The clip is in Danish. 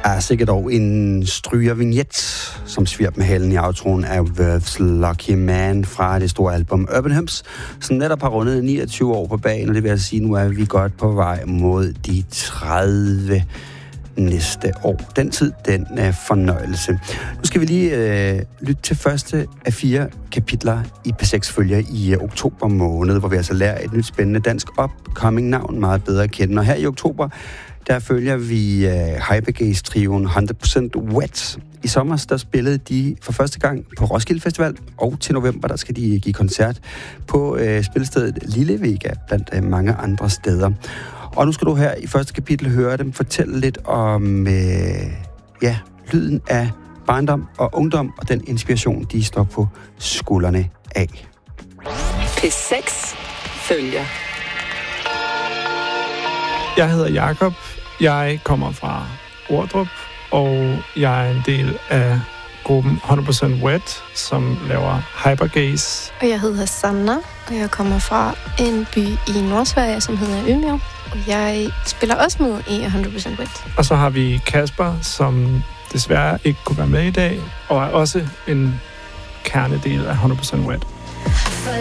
er sikkert dog en strygervignet, som svirper med halen i outroen af Verve's Lucky Man fra det store album Urban Hymns, som netop har rundet 29 år på bagen, og det vil jeg sige, nu er vi godt på vej mod de 30 næste år. Den tid, den er fornøjelse. Nu skal vi lige lytte til første af 4 kapitler i P6 følger i oktober måned, hvor vi altså lærer et nyt spændende dansk upcoming navn meget bedre at kende. Og her i oktober, der følger vi Hypergaze-trioen 100% Wet. I sommer, der spillede de for første gang på Roskilde Festival, og til november, der skal de give koncert på spillestedet Lille Vega, blandt mange andre steder. Og nu skal du her i første kapitel høre dem fortælle lidt om lyden af barndom og ungdom, og den inspiration, de står på skuldrene af. P6 følger. Jeg hedder Jakob. Jeg kommer fra Ordrup, og jeg er en del af gruppen 100% Wet, som laver Hypergaze. Og jeg hedder Sanna, og jeg kommer fra en by i Nordsverige, som hedder Umeå. Og jeg spiller også med i 100% Wet. Og så har vi Kasper, som desværre ikke kunne være med i dag, og er også en kernedel af 100% Wet.